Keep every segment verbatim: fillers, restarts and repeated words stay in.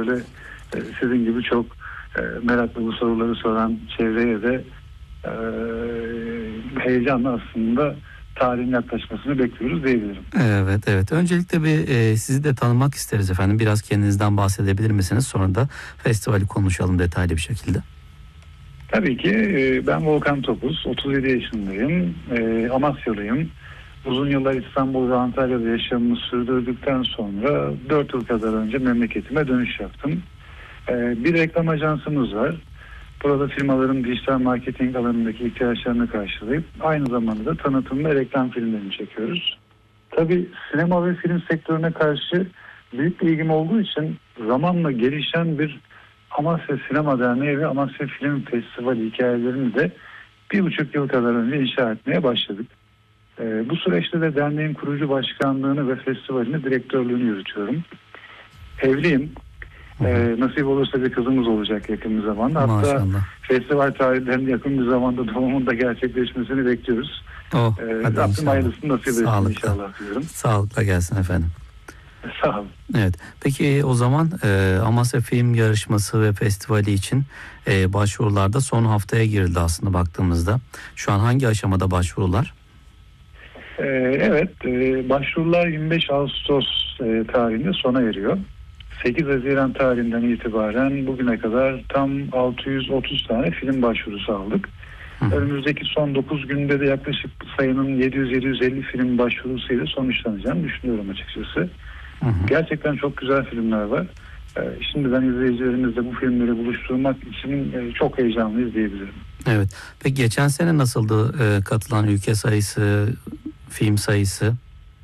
böyle e, sizin gibi çok e, meraklı bu soruları soran çevreye de e, heyecanla aslında tarihin yaklaşmasını bekliyoruz diyebilirim. Evet, evet. Öncelikle bir e, sizi de tanımak isteriz efendim. Biraz kendinizden bahsedebilir misiniz? Sonra da festivali konuşalım detaylı bir şekilde. Tabii ki e, ben Volkan Topuz, otuz yedi yaşındayım, e, Amasyalıyım. Uzun yıllar İstanbul ve Antalya'da yaşamımı sürdürdükten sonra dört yıl kadar önce memleketime dönüş yaptım. E, bir reklam ajansımız var. Burada firmaların dijital marketing alanındaki ihtiyaçlarını karşılayıp aynı zamanda da tanıtım ve reklam filmlerini çekiyoruz. Tabii sinema ve film sektörüne karşı büyük bir ilgim olduğu için zamanla gelişen bir Amasya Sinema Derneği ve Amasya Film Festivali hikayelerini de bir buçuk yıl kadar önce inşa etmeye başladık. Ee, bu süreçte de derneğin kurucu başkanlığını ve festivalini direktörlüğünü yürütüyorum. Evliyim. Ee, nasip olursa bir kızımız olacak yakın bir zamanda. Hatta Maşallah. festival tarihlerinin yakın bir zamanda doğumun da gerçekleşmesini bekliyoruz. Oh, Ee, hadi Rabbim inşallah. hayırlısını nasip etsin Sağlıkla. inşallah diyorum. Sağlıkla gelsin efendim. Sağ olun. Evet. Peki o zaman e, Amasya Film Yarışması ve Festivali için e, başvurularda son haftaya girildi aslında baktığımızda. Şu an hangi aşamada başvurular? Ee, evet, e, başvurular yirmi beş Ağustos e, tarihinde sona eriyor. sekiz Haziran tarihinden itibaren bugüne kadar tam altı yüz otuz tane film başvurusu aldık. Hı. Önümüzdeki son dokuz günde de yaklaşık sayının yedi yüz yedi yüz elli film başvurusuyla sonuçlanacağını düşünüyorum açıkçası. Hı hı. Gerçekten çok güzel filmler var. Ee, şimdiden izleyicilerimizle bu filmleri buluşturmak için e, çok heyecanlıyız diyebilirim. Evet. Peki geçen sene nasıldı e, katılan ülke sayısı, film sayısı?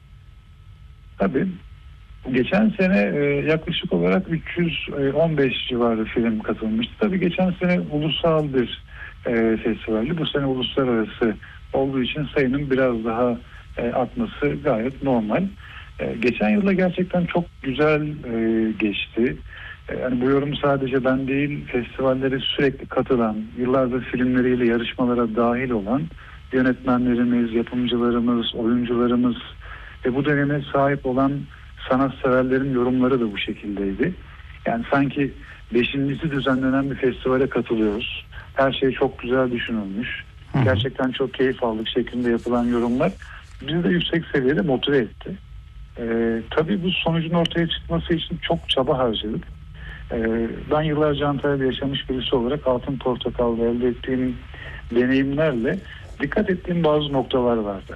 Tabii. Geçen sene e, yaklaşık olarak üç yüz on beş civarı film katılmıştı. Tabii geçen sene ulusal bir e, festivaldi. Bu sene uluslararası olduğu için sayının biraz daha e, artması gayet normal. E, geçen yılda gerçekten çok güzel e, geçti. E, yani bu yorum sadece ben değil, festivallere sürekli katılan, yıllardır filmleriyle yarışmalara dahil olan yönetmenlerimiz, yapımcılarımız, oyuncularımız ve bu döneme sahip olan sanatseverlerin yorumları da bu şekildeydi. Yani sanki beşincisi düzenlenen bir festivale katılıyoruz. Her şey çok güzel düşünülmüş. Hı hı. Gerçekten çok keyif aldık şeklinde yapılan yorumlar bizi de yüksek seviyede motive etti. Ee, tabii bu sonucun ortaya çıkması için çok çaba harcadık. Ee, ben yıllarca Antalya'da yaşamış birisi olarak Altın Portakal'da elde ettiğim deneyimlerle dikkat ettiğim bazı noktalar vardı.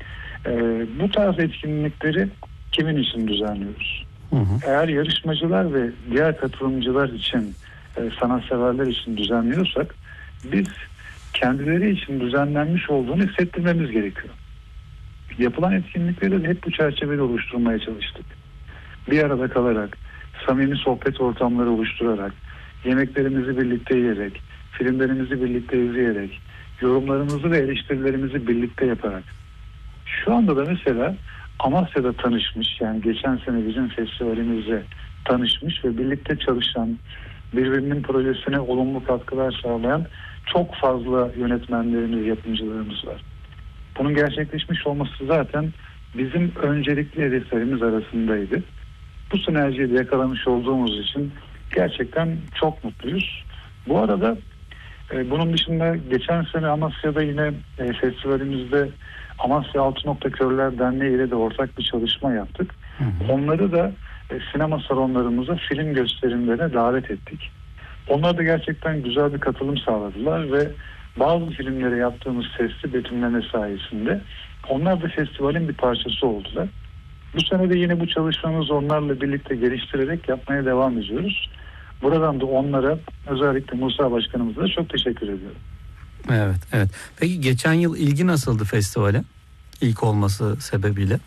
Ee, bu tarz etkinlikleri kimin için düzenliyoruz? Hı hı. Eğer yarışmacılar ve diğer katılımcılar için, e, sanatseverler için düzenliyorsak biz kendileri için düzenlenmiş olduğunu hissettirmemiz gerekiyor. Yapılan etkinlikleri de hep bu çerçevede oluşturmaya çalıştık. Bir arada kalarak, samimi sohbet ortamları oluşturarak, yemeklerimizi birlikte yiyerek, filmlerimizi birlikte izleyerek, yorumlarımızı ve eleştirilerimizi birlikte yaparak. Şu anda da mesela Amasya'da tanışmış, yani geçen sene bizim festivalimizde tanışmış ve birlikte çalışan, birbirinin projesine olumlu katkılar sağlayan çok fazla yönetmenlerimiz, yapımcılarımız var. Bunun gerçekleşmiş olması zaten bizim öncelikli hedeflerimiz arasındaydı. Bu sinerjiyi de yakalamış olduğumuz için gerçekten çok mutluyuz. Bu arada e, bunun dışında geçen sene Amasya'da yine e, festivalimizde Amasya Altı Nokta Körler Derneği ile de ortak bir çalışma yaptık. Hı hı. Onları da e, sinema salonlarımıza film gösterimlerine davet ettik. Onlar da gerçekten güzel bir katılım sağladılar ve bazı filmlere yaptığımız sesli betimleme sayesinde onlar da festivalin bir parçası oldular. Bu sene de yine bu çalışmamızı onlarla birlikte geliştirerek yapmaya devam ediyoruz. Buradan da onlara, özellikle Musa Başkanımıza da çok teşekkür ediyorum. Evet, evet. Peki geçen yıl ilgi nasıldı festivale? İlk olması sebebiyle.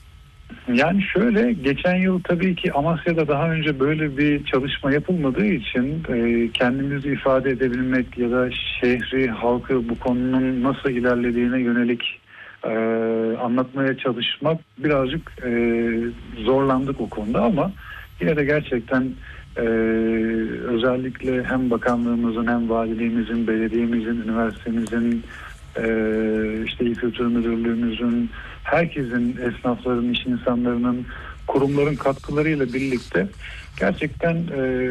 Yani şöyle, geçen yıl tabii ki Amasya'da daha önce böyle bir çalışma yapılmadığı için e, kendimizi ifade edebilmek ya da şehri, halkı bu konunun nasıl ilerlediğine yönelik e, anlatmaya çalışmak birazcık e, zorlandık o konuda, ama yine de gerçekten e, özellikle hem bakanlığımızın hem valiliğimizin, belediyemizin, üniversitemizin, Ee, işte İl Kültür Müdürlüğümüzün, herkesin, esnafların, iş insanlarının, kurumların katkılarıyla birlikte gerçekten e,